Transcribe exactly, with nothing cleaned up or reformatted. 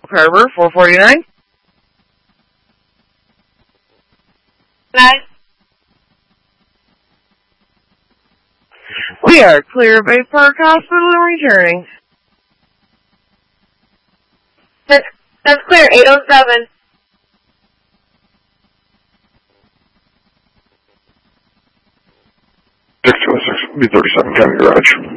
Carver, four forty-nine. Nine. We are clear of Bay Park Hospital and returning. That's, that's clear, eight oh seven. six two oh six, B thirty-seven County Garage.